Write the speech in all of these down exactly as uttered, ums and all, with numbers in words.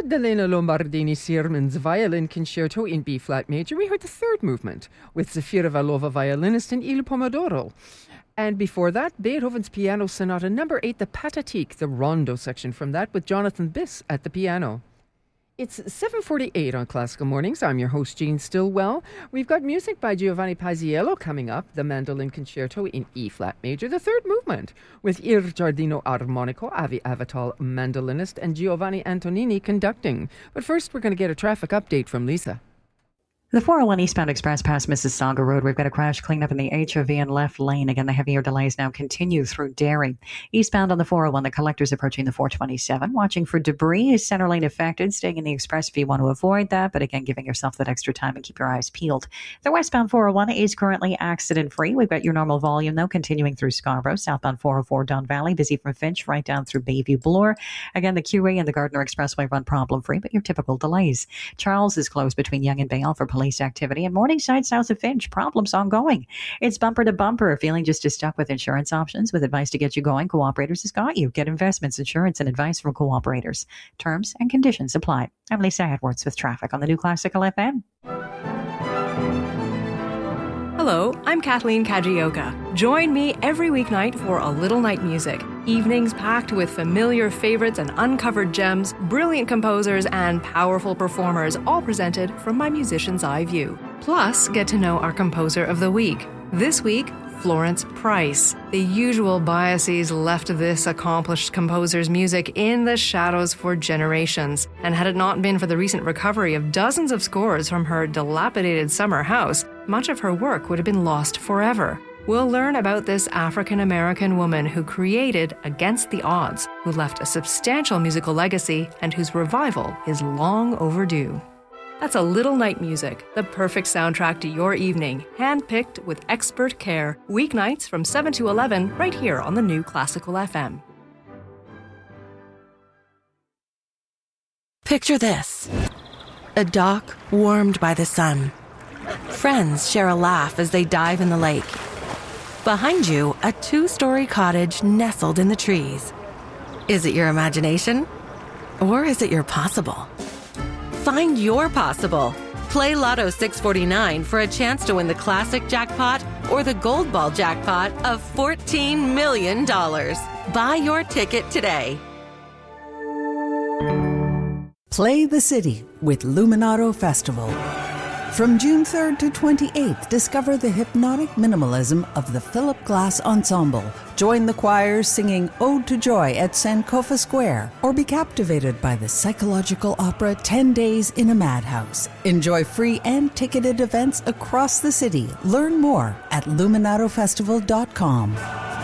Maddalena Lombardini Sierman's Violin Concerto in B-flat major. We heard the third movement with Zafira Valova, violinist, and Il Pomodoro. And before that, Beethoven's Piano Sonata number eight, the Pathetique, the rondo section from that, with Jonathan Biss at the piano. It's seven forty-eight on Classical Mornings. I'm your host, Jean Stillwell. We've got music by Giovanni Paisiello coming up, the Mandolin Concerto in E-flat major, the third movement, with Ir Giardino Armonico, Avi Avital, mandolinist, and Giovanni Antonini conducting. But first, we're going to get a traffic update from Lisa. The four oh one eastbound express past Mississauga Road. We've got a crash cleanup in the H O V and left lane. Again, the heavier delays now continue through Derry. Eastbound on the four oh one, the collector's approaching the four twenty-seven. Watching for debris. Is center lane affected? Staying in the express if you want to avoid that. But again, giving yourself that extra time and keep your eyes peeled. The westbound four oh one is currently accident-free. We've got your normal volume, though, continuing through Scarborough. Southbound four oh four Don Valley, busy from Finch right down through Bayview Bloor. Again, the Q A and the Gardner Expressway run problem-free, but your typical delays. Charles is closed between Yonge and Bale for police activity. And Morningside south of Finch, problems ongoing. It's bumper to bumper. Feeling just as stuck with insurance options? With advice to get you going, Cooperators has got you. Get investments, insurance, and advice from Cooperators. Terms and conditions apply. I'm Lisa Edwards with traffic on the New Classical F M. Hello, I'm Kathleen Kajioka. Join me every weeknight for A Little Night Music. Evenings packed with familiar favorites and uncovered gems, brilliant composers, and powerful performers, all presented from my musician's eye view. Plus, get to know our composer of the week. This week, Florence Price. The usual biases left this accomplished composer's music in the shadows for generations. And had it not been for the recent recovery of dozens of scores from her dilapidated summer house, much of her work would have been lost forever. We'll learn about this African-American woman who created Against the Odds, who left a substantial musical legacy, and whose revival is long overdue. That's A Little Night Music, the perfect soundtrack to your evening, hand-picked with expert care, weeknights from seven to eleven, right here on the New Classical F M. Picture this. A dock warmed by the sun. Friends share a laugh as they dive in the lake. Behind you, a two-story cottage nestled in the trees. Is it your imagination? Or is it your possible? Find your possible. Play Lotto six forty-nine for a chance to win the classic jackpot or the gold ball jackpot of fourteen million dollars. Buy your ticket today. Play the City with Luminato Festival. From June third to twenty-eighth, discover the hypnotic minimalism of the Philip Glass Ensemble. Join the choirs singing Ode to Joy at Sankofa Square, or be captivated by the psychological opera ten days in a Madhouse. Enjoy free and ticketed events across the city. Learn more at luminato festival dot com.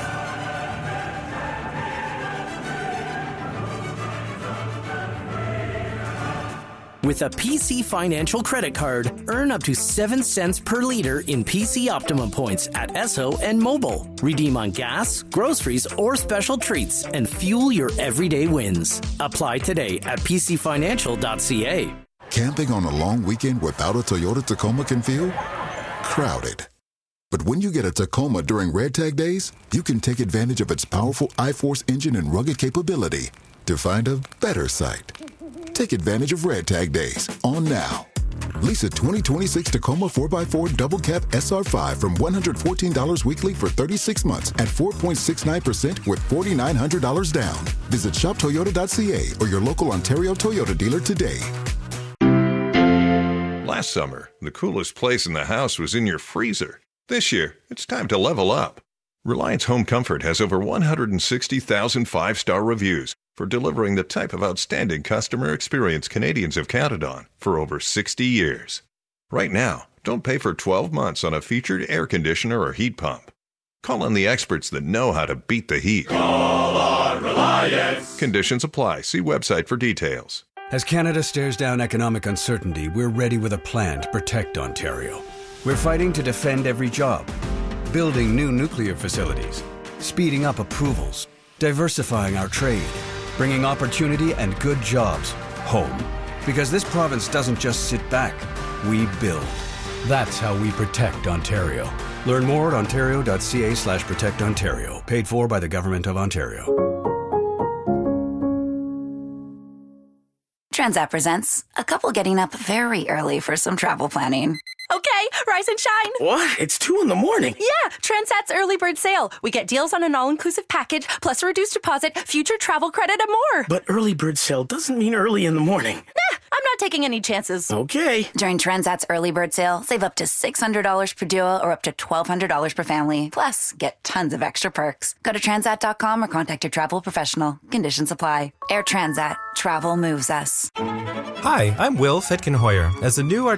With a P C Financial credit card, earn up to seven cents per liter in P C Optimum points at Esso and Mobile. Redeem on gas, groceries, or special treats and fuel your everyday wins. Apply today at p c financial dot c a. Camping on a long weekend without a Toyota Tacoma can feel crowded. But when you get a Tacoma during Red Tag Days, you can take advantage of its powerful I-Force engine and rugged capability to find a better site. Take advantage of Red Tag Days on now. Lease a twenty twenty-six Tacoma four by four Double Cab S R five from one hundred fourteen dollars weekly for thirty-six months at four point six nine percent with four thousand nine hundred dollars down. Visit shop toyota dot c a or your local Ontario Toyota dealer today. Last summer, the coolest place in the house was in your freezer. This year, it's time to level up. Reliance Home Comfort has over one hundred sixty thousand five-star reviews for delivering the type of outstanding customer experience Canadians have counted on for over sixty years. Right now, don't pay for twelve months on a featured air conditioner or heat pump. Call on the experts that know how to beat the heat. Call on Reliance. Conditions apply. See website for details. As Canada stares down economic uncertainty, we're ready with a plan to protect Ontario. We're fighting to defend every job, building new nuclear facilities, speeding up approvals, diversifying our trade, bringing opportunity and good jobs home. Because this province doesn't just sit back, we build. That's how we protect Ontario. Learn more at ontario dot c a slash protect ontario. Paid for by the Government of Ontario. Transat presents a couple getting up very early for some travel planning. Okay, rise and shine. What? It's two in the morning. Yeah, Transat's early bird sale. We get deals on an all-inclusive package, plus a reduced deposit, future travel credit, and more. But early bird sale doesn't mean early in the morning. Nah, I'm not taking any chances. Okay. During Transat's early bird sale, save up to six hundred dollars per duo or up to twelve hundred dollars per family. Plus, get tons of extra perks. Go to transat dot com or contact your travel professional. Conditions apply. Air Transat. Travel moves us. Hi, I'm Will Fitkin-Hoyer. As the new